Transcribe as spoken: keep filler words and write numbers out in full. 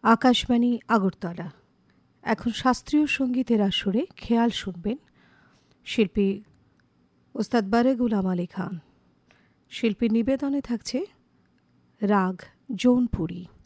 আকাশবাণী আগরতলা। এখন শাস্ত্রীয় সঙ্গীতের আসরে খেয়াল শুনবেন শিল্পী ওস্তাদ বারে গুলাম আলী খান। শিল্পীর নিবেদনে থাকছে রাগ জৌনপুরী।